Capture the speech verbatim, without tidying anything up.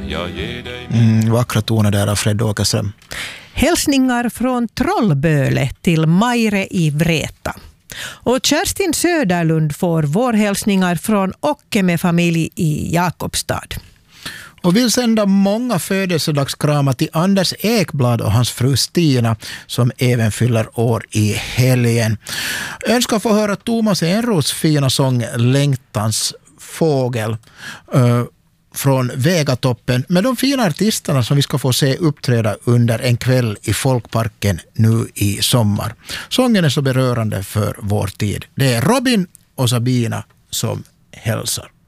jag ger dig min... Mm, vackra toner där av Fred Åkerström. Hälsningar från Trollböle till Maire i Vreta. Och Kerstin Söderlund får vår hälsningar från Åke med familj i Jakobstad. Och vill sända många födelsedagskramar till Anders Ekblad och hans fru Stina som även fyller år i helgen. Önskar få höra Thomas Enros fina sång Längtans fågel uh, från Vegatoppen med de fina artisterna som vi ska få se uppträda under en kväll i Folkparken nu i sommar. Sången är så berörande för vår tid. Det är Robin och Sabina som hälsar.